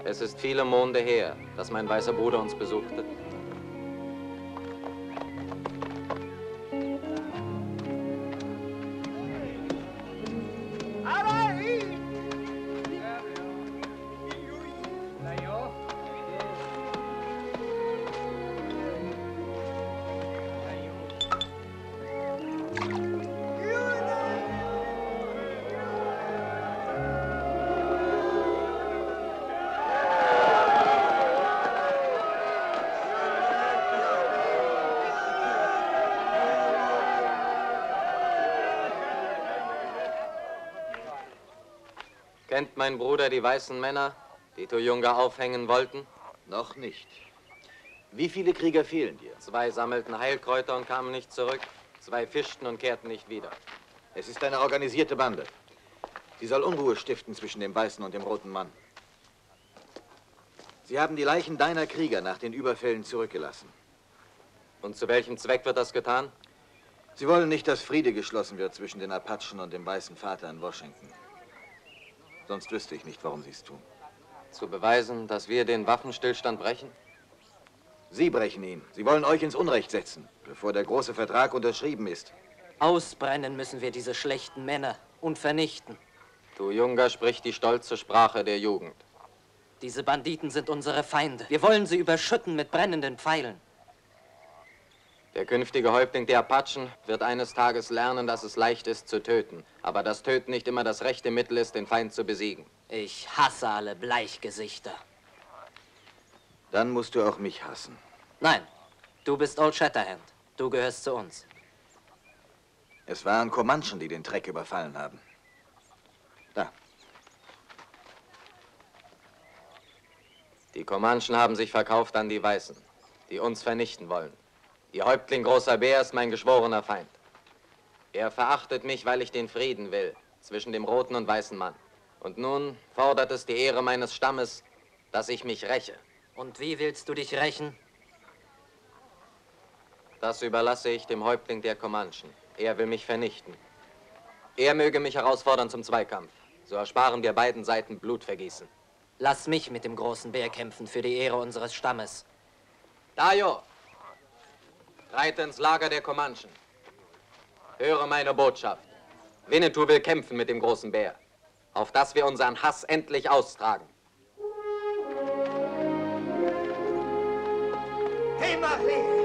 Es ist viele Monde her, dass mein weißer Bruder uns besuchte. Kennt mein Bruder die weißen Männer, die Tuyunga aufhängen wollten? Noch nicht. Wie viele Krieger fehlen dir? 2 sammelten Heilkräuter und kamen nicht zurück. 2 fischten und kehrten nicht wieder. Es ist eine organisierte Bande. Sie soll Unruhe stiften zwischen dem Weißen und dem Roten Mann. Sie haben die Leichen deiner Krieger nach den Überfällen zurückgelassen. Und zu welchem Zweck wird das getan? Sie wollen nicht, dass Friede geschlossen wird zwischen den Apachen und dem Weißen Vater in Washington. Sonst wüsste ich nicht, warum Sie es tun. Zu beweisen, dass wir den Waffenstillstand brechen? Sie brechen ihn. Sie wollen euch ins Unrecht setzen, bevor der große Vertrag unterschrieben ist. Ausbrennen müssen wir diese schlechten Männer und vernichten. Tuyunga spricht die stolze Sprache der Jugend. Diese Banditen sind unsere Feinde. Wir wollen sie überschütten mit brennenden Pfeilen. Der künftige Häuptling der Apachen wird eines Tages lernen, dass es leicht ist zu töten, aber dass Töten nicht immer das rechte Mittel ist, den Feind zu besiegen. Ich hasse alle Bleichgesichter. Dann musst du auch mich hassen. Nein, du bist Old Shatterhand. Du gehörst zu uns. Es waren Comanchen, die den Treck überfallen haben. Da. Die Comanchen haben sich verkauft an die Weißen, die uns vernichten wollen. Ihr Häuptling Großer Bär ist mein geschworener Feind. Er verachtet mich, weil ich den Frieden will zwischen dem roten und weißen Mann. Und nun fordert es die Ehre meines Stammes, dass ich mich räche. Und wie willst du dich rächen? Das überlasse ich dem Häuptling der Comanchen. Er will mich vernichten. Er möge mich herausfordern zum Zweikampf. So ersparen wir beiden Seiten Blutvergießen. Lass mich mit dem großen Bär kämpfen für die Ehre unseres Stammes. Dayo! Reite ins Lager der Comanchen. Höre meine Botschaft. Winnetou will kämpfen mit dem großen Bär, auf dass wir unseren Hass endlich austragen. Hey, Marley!